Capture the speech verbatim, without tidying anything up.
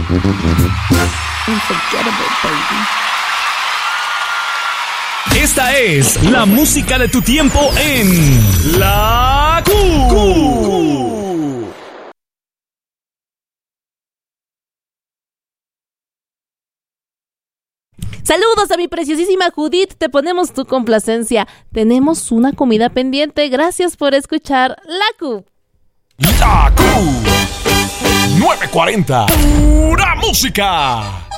Unforgettable, baby. Esta es la música de tu tiempo en La Q. Q. Saludos a mi preciosísima Judith, te ponemos tu complacencia. Tenemos una comida pendiente, gracias por escuchar La Q. La Q. nueve cuarenta. Pura música.